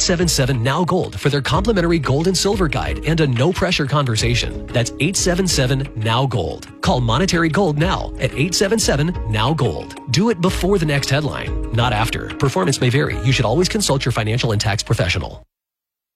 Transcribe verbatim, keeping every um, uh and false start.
seven seven Now Gold for their complimentary gold and silver guide and a no-pressure conversation. That's eight seven seven Now Gold. Call Monetary Gold now at eight seven seven Now Gold. Do it before the next headline, not after. Performance may vary. You should always consult your financial and tax professional.